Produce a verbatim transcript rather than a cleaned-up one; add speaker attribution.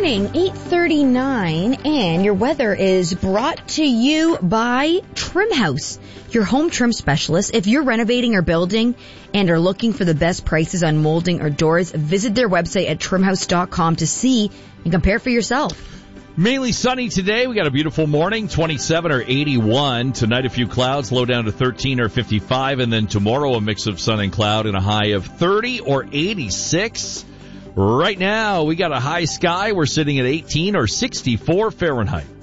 Speaker 1: morning, eight thirty-nine, and your weather is brought to you by Trim House, your home trim specialist. If you're renovating or building and are looking for the best prices on molding or doors, visit their website at trim house dot com to see and compare for yourself.
Speaker 2: Mainly sunny today. We got a beautiful morning, twenty-seven or eighty-one. Tonight, a few clouds, low down to thirteen or fifty-five. And then tomorrow, a mix of sun and cloud and a high of thirty or eighty-six. Right now, we got a high sky. We're sitting at eighteen or sixty-four Fahrenheit.